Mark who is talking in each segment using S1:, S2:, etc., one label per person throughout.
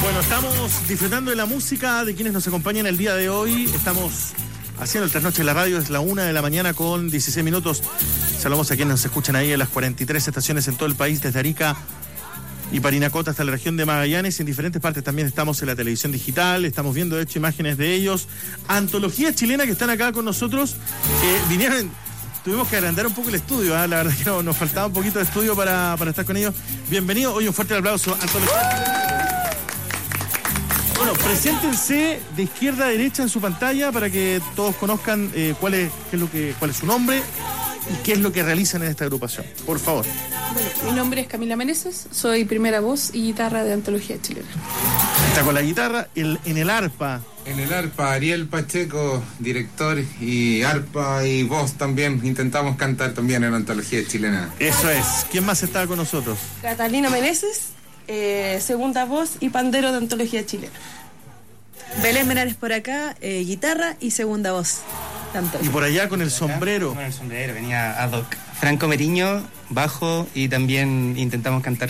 S1: Bueno, estamos disfrutando de la música de quienes nos acompañan el día de hoy. Estamos haciendo el trasnoche de la radio, es la 1:00 con 16 minutos. Saludamos a quienes nos escuchan ahí en las 43 estaciones en todo el país, desde Arica y Parinacota hasta la región de Magallanes. En diferentes partes también estamos en la televisión digital, estamos viendo de hecho imágenes de ellos. Antología chilena que están acá con nosotros, vinieron, tuvimos que agrandar un poco el estudio, la verdad que nos faltaba un poquito de estudio para estar con ellos. Bienvenidos, hoy un fuerte aplauso. Antología chilena. Bueno, preséntense de izquierda a derecha en su pantalla para que todos conozcan cuál es su nombre y qué es lo que realizan en esta agrupación. Por favor.
S2: Bueno, mi nombre es Camila Meneses, soy primera voz y guitarra de Antología Chilena.
S1: Está con la guitarra, en el arpa.
S3: En el arpa, Ariel Pacheco, director, y arpa y voz también. Intentamos cantar también en Antología Chilena.
S1: Eso es. ¿Quién más está con nosotros?
S2: Catalina Meneses, segunda voz y pandero de Antología Chilena.
S4: Belén Menares por acá, guitarra y segunda voz.
S1: Y por allá con el sombrero.
S5: Con el sombrero, venía ad hoc. Franco Meriño, bajo, y también intentamos cantar.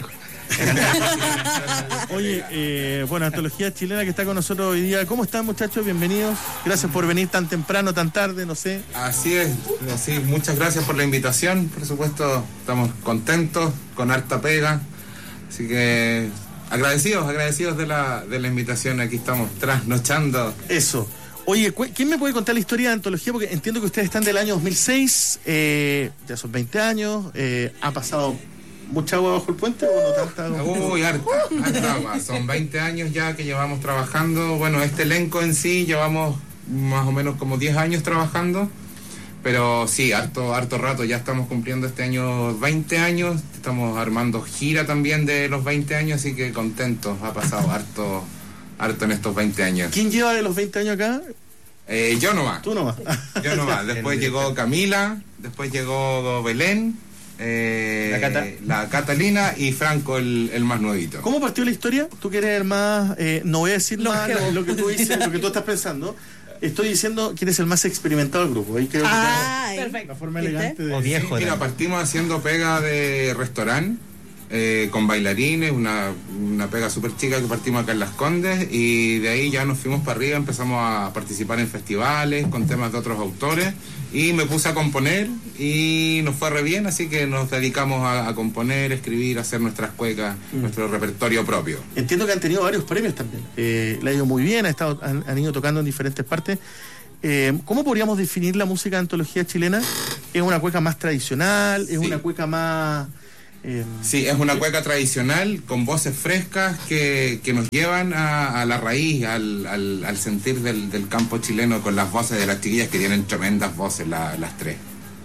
S1: Oye, bueno, Antología Chilena que está con nosotros hoy día. ¿Cómo están, muchachos? Bienvenidos. Gracias por venir tan temprano, tan tarde, no sé.
S3: Así es, muchas gracias por la invitación. Por supuesto, estamos contentos, con harta pega. Así que agradecidos de la invitación. Aquí estamos trasnochando.
S1: Eso. Oye, ¿quién me puede contar la historia de Antología? Porque entiendo que ustedes están del año 2006, ya son 20 años, ¿ha pasado mucha agua bajo el puente o no tanta?
S3: Uy, harta agua. Son 20 años ya que llevamos trabajando. Bueno, este elenco en sí llevamos más o menos como 10 años trabajando, pero sí, harto rato. Ya estamos cumpliendo este año 20 años, estamos armando gira también de los 20 años, así que contentos, ha pasado harto en estos 20 años.
S1: ¿Quién lleva de los 20 años acá?
S3: Yo nomás.
S1: Tú nomás.
S3: Yo nomás. Después llegó Camila, después llegó Belén, la Catalina y Franco el más nuevito.
S1: ¿Cómo partió la historia? Tú que eres el más, no voy a decir más lo que tú dices, lo que tú estás pensando. Estoy diciendo quién es el más experimentado del grupo. Ahí creo que
S2: perfecto.
S1: Una forma elegante de...
S5: O viejo.
S3: Mira, partimos haciendo pega de restaurante. Con bailarines, una pega súper chica que partimos acá en Las Condes, y de ahí ya nos fuimos para arriba, empezamos a participar en festivales con temas de otros autores, y me puse a componer y nos fue re bien, así que nos dedicamos a componer, escribir, hacer nuestras cuecas, nuestro repertorio propio.
S1: Entiendo que han tenido varios premios también, le ha ido muy bien, han ido tocando en diferentes partes. ¿Cómo podríamos definir la música de Antología Chilena? ¿Es una cueca más tradicional? ¿Es una cueca más...?
S3: Sí, es una cueca tradicional con voces frescas que nos llevan a la raíz, al sentir del campo chileno, con las voces de las chiquillas que tienen tremendas voces, las tres.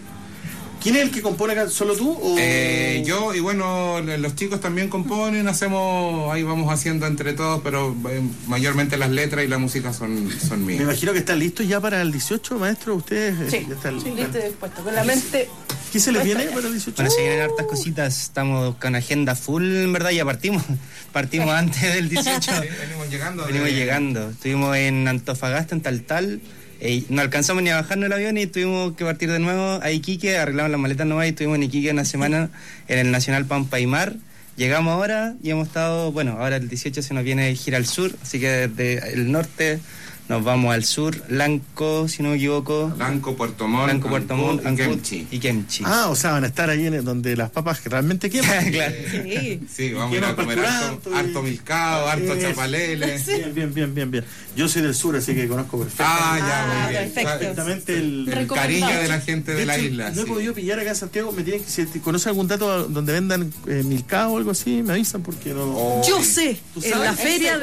S1: ¿Quién es el que compone acá? ¿Solo tú? ¿O?
S3: Yo, y bueno, los chicos también componen, ahí vamos haciendo entre todos, pero mayormente las letras y la música son mías.
S1: Me imagino que están listos ya para el 18, maestro, ustedes.
S2: Sí,
S1: ya están,
S2: listo y dispuesto, con la mente...
S1: ¿Qué se les viene para el 18?
S5: Bueno, se vienen hartas cositas, estamos con agenda full, en verdad, ya partimos antes del 18.
S3: Sí, venimos llegando.
S5: Estuvimos en Antofagasta, en Taltal, no alcanzamos ni a bajarnos el avión y tuvimos que partir de nuevo a Iquique, arreglamos las maletas nomás y estuvimos en Iquique una semana en el Nacional Pampa y Mar. Llegamos ahora y hemos estado, bueno, ahora el 18 se nos viene gira al sur, así que desde el norte nos vamos al sur, Lanco, si no me equivoco.
S3: Lanco, Puerto Montt,
S5: Ancud y Kemchi.
S1: Ah, o sea, van a estar ahí donde las papas realmente queman.
S5: Claro.
S3: Sí, vamos a ir a comer harto milcao, harto chapalele.
S1: Bien. Yo soy del sur, así que conozco perfectamente.
S3: Muy bien.
S1: Perfectamente
S3: el cariño de la gente de la isla.
S1: No he podido pillar acá en Santiago, si conoce algún dato donde vendan milcao o algo así, me avisan porque no...
S4: Yo sé, en la feria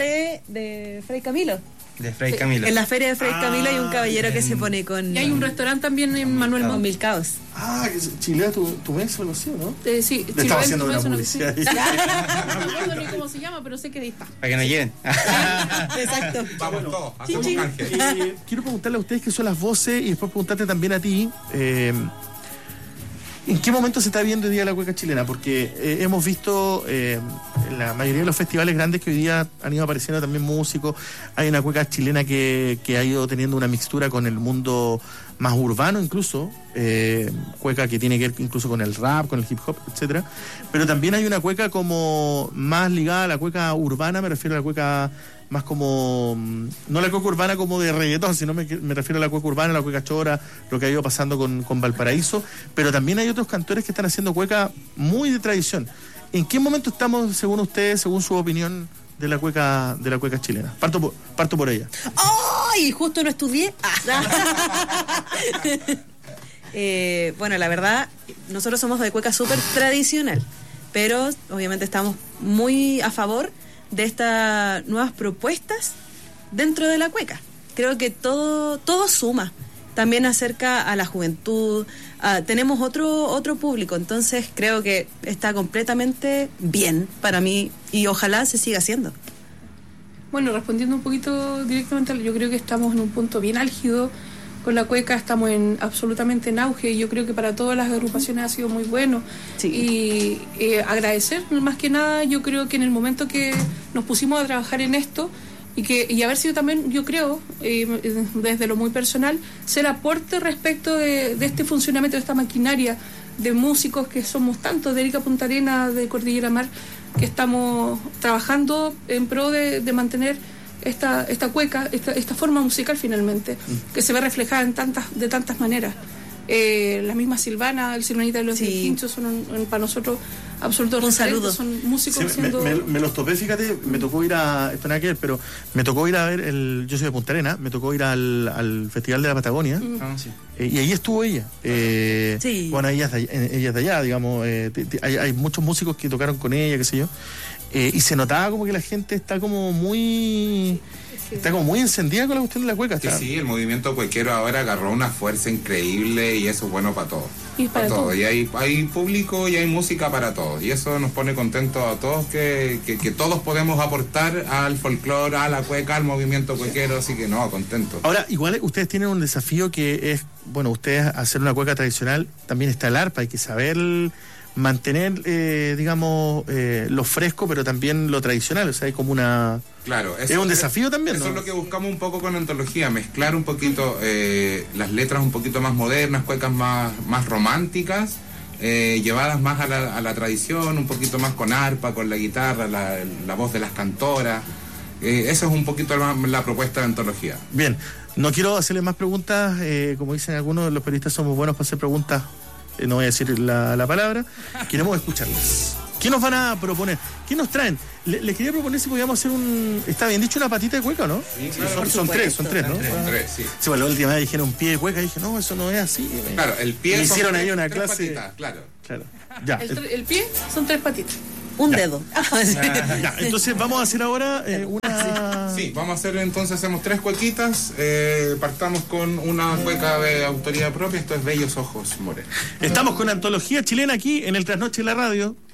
S4: de Fray Camilo.
S5: De Fray Camilo.
S4: En la feria de Fray Camilo hay un caballero que se pone con...
S2: Y hay un restaurante también en Manuel Montt.
S4: Con milcaos.
S1: Ah, que Chilea tu mes o algo así, ¿no?
S2: Sí,
S1: le estaba haciendo una publicidad.
S2: No me acuerdo ni cómo se llama, pero sé que ahí está.
S5: Para que nos lleven.
S4: Exacto.
S3: Vamos todos, hacemos canje.
S1: Quiero preguntarle a ustedes qué son las voces y después preguntarte también a ti. ¿En qué momento se está viendo hoy día la cueca chilena? Porque hemos visto en la mayoría de los festivales grandes que hoy día han ido apareciendo también músicos. Hay una cueca chilena que ha ido teniendo una mixtura con el mundo más urbano incluso, cueca que tiene que ver incluso con el rap, con el hip hop, etcétera. Pero también hay una cueca como más ligada a la cueca urbana, me refiero a la cueca más como, no la cueca urbana como de reggaetón, sino me refiero a la cueca urbana, la cueca chora, lo que ha ido pasando con Valparaíso, pero también hay otros cantores que están haciendo cueca muy de tradición. ¿En qué momento estamos, según ustedes, según su opinión, de la cueca chilena? Parto por ella.
S4: ¡Ay! Justo no estudié. Bueno, la verdad, nosotros somos de cueca súper tradicional, pero obviamente estamos muy a favor de estas nuevas propuestas dentro de la cueca. Creo que todo suma. También acerca a la juventud. Tenemos otro público, entonces creo que está completamente bien para mí y ojalá se siga haciendo.
S2: Bueno, respondiendo un poquito directamente, yo creo que estamos en un punto bien álgido con la cueca, estamos absolutamente en auge y yo creo que para todas las agrupaciones ha sido muy bueno. Sí. Y agradecer, más que nada, yo creo que en el momento que nos pusimos a trabajar en esto y haber sido también, yo creo, desde lo muy personal, ser aporte respecto de este funcionamiento, de esta maquinaria de músicos que somos tantos de Arica Punta Arenas, de Cordillera Mar, que estamos trabajando en pro de mantener esta cueca, esta forma musical finalmente, que se ve reflejada de tantas maneras. La misma Silvana, el Silvanita de los Quinchos son para nosotros absolutos referentes. Saludo. Son músicos haciendo...
S1: me los topé, fíjate, me tocó ir a... Esto nada que ver, pero me tocó ir a ver yo soy de Punta Arenas, me tocó ir al Festival de la Patagonia, y ahí estuvo ella. Bueno, ella es de allá, digamos, hay muchos músicos que tocaron con ella, qué sé yo, y se notaba como que la gente está como muy encendida con la cuestión de la cueca.
S3: Sí, el movimiento cuequero ahora agarró una fuerza increíble y eso es bueno para todos.
S2: Y para todos.
S3: Y hay público y hay música para todos. Y eso nos pone contentos a todos que todos podemos aportar al folclore, a la cueca, al movimiento cuequero. Así que contentos.
S1: Ahora, igual ustedes tienen un desafío que es, bueno, ustedes hacer una cueca tradicional, también está el arpa, hay que saber mantener, digamos, lo fresco, pero también lo tradicional. O sea, hay como una...
S3: Claro,
S1: es un desafío también,
S3: eso
S1: ¿no?
S3: Es lo que buscamos un poco con Antología, mezclar un poquito las letras un poquito más modernas, cuecas más románticas, llevadas más a la tradición, un poquito más con arpa, con la guitarra, la voz de las cantoras. Esa es un poquito la propuesta de Antología.
S1: Bien, no quiero hacerles más preguntas, como dicen algunos, los periodistas somos buenos para hacer preguntas, no voy a decir la palabra, queremos escucharlas. ¿Qué nos van a proponer? ¿Qué nos traen? Les quería proponer si podíamos hacer está bien dicho, una patita de cueca, ¿no?
S3: Sí, claro.
S1: Son tres, ¿no?
S3: Son tres, sí.
S1: Sí, bueno, la última vez dijeron un pie de cueca y dije, no, eso no es así.
S3: Claro, el pie
S1: hicieron ahí una
S3: tres
S1: clase.
S3: Patitas, claro.
S1: Ya.
S2: El pie son 3 patitas.
S4: Un dedo.
S1: Ya, entonces vamos a hacer ahora una...
S3: Sí, vamos a hacer entonces, hacemos 3 cuequitas. Partamos con una cueca de autoría propia. Esto es Bellos Ojos Morenos.
S1: Estamos con Antología Chilena aquí en el Trasnoche de la Radio.